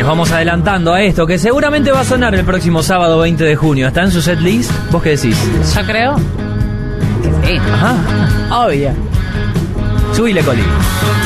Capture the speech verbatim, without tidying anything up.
vamos adelantando a esto, que seguramente va a sonar el próximo sábado veinte de junio. ¿Está en su setlist? ¿Vos qué decís? Yo creo que sí. Ajá. Obvio. Subile, Coli.